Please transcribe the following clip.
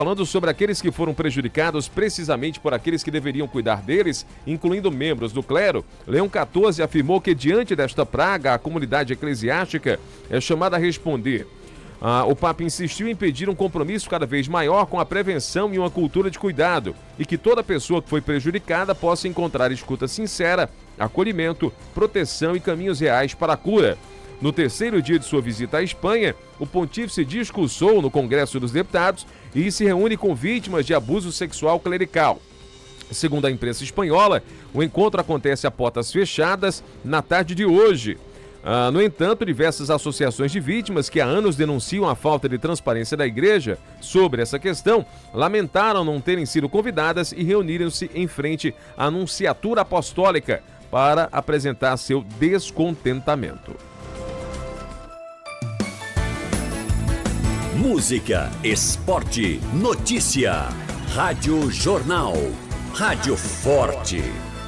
Falando sobre aqueles que foram prejudicados precisamente por aqueles que deveriam cuidar deles, incluindo membros do clero, Leão XIV afirmou que diante desta praga, a comunidade eclesiástica é chamada a responder. O Papa insistiu em pedir um compromisso cada vez maior com a prevenção e uma cultura de cuidado, e que toda pessoa que foi prejudicada possa encontrar escuta sincera, acolhimento, proteção e caminhos reais para a cura. No terceiro dia de sua visita à Espanha, o pontífice discursou no Congresso dos Deputados e se reúne com vítimas de abuso sexual clerical. Segundo a imprensa espanhola, o encontro acontece a portas fechadas na tarde de hoje. No entanto, diversas associações de vítimas que há anos denunciam a falta de transparência da Igreja sobre essa questão, lamentaram não terem sido convidadas e reuniram-se em frente à Nunciatura Apostólica para apresentar seu descontentamento. Música, esporte, notícia. Rádio Jornal. Rádio Forte.